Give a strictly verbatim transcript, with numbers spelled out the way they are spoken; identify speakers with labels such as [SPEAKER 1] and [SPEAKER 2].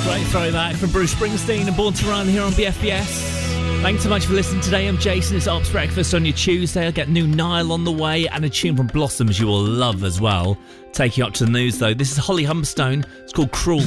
[SPEAKER 1] Great throwback from Bruce Springsteen and Born to Run here on B F B S. Thanks so much for listening today. I'm Jason. It's Ops Breakfast on your Tuesday. I'll get new Nile on the way and a tune from Blossoms you will love as well. Taking you up to the news, though. This is Holly Humberstone. It's called Cruel.